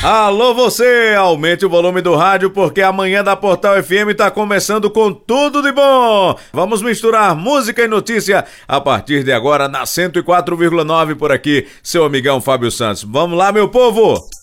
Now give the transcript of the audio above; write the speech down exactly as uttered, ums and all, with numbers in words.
Alô você, aumente o volume do rádio porque amanhã da Portal F M tá começando com tudo de bom. Vamos misturar música e notícia a partir de agora na cento e quatro vírgula nove por aqui, seu amigão Fábio Santos. Vamos lá, meu povo!